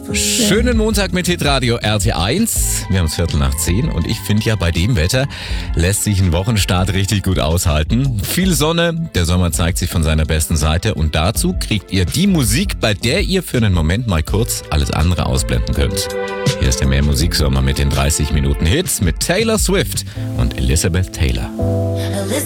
Schönen Montag mit Hitradio RT1. Wir haben es 9:15 und ich finde ja, bei dem Wetter lässt sich ein Wochenstart richtig gut aushalten. Viel Sonne, der Sommer zeigt sich von seiner besten Seite und dazu kriegt ihr die Musik, bei der ihr für einen Moment mal kurz alles andere ausblenden könnt. Hier ist der Mehr Musiksommer mit den 30 Minuten Hits mit Taylor Swift und Elizabeth Taylor.